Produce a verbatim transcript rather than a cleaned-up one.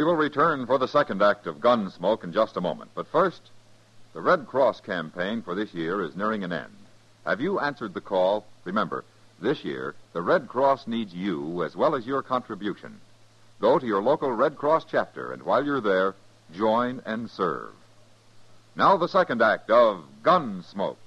will return for the second act of Gunsmoke in just a moment. But first, the Red Cross campaign for this year is nearing an end. Have you answered the call? Remember, this year, the Red Cross needs you as well as your contribution. Go to your local Red Cross chapter, and while you're there, join and serve. Now the second act of Gunsmoke.